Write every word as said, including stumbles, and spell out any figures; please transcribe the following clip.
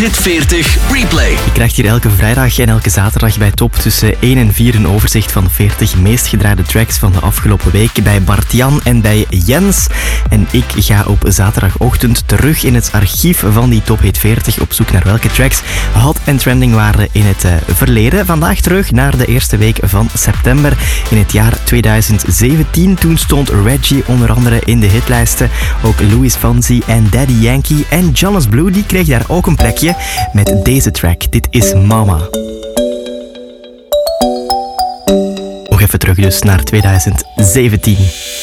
Hit veertig Replay. Je krijgt hier elke vrijdag en elke zaterdag bij Top tussen één en vier een overzicht van veertig meest gedraaide tracks van de afgelopen week bij Bart-Jan en bij Jens. En ik ga op zaterdagochtend terug in het archief van die Top Hit veertig op zoek naar welke tracks hot en trending waren in het uh, verleden. Vandaag terug naar de eerste week van september in het jaar tweeduizend zeventien. Toen stond Reggie onder andere in de hitlijsten. Ook Louis Fonsi en Daddy Yankee en Jonas Blue, die kreeg daar ook een plekje met deze track. Dit is Mama. Nog even terug dus naar tweeduizend zeventien.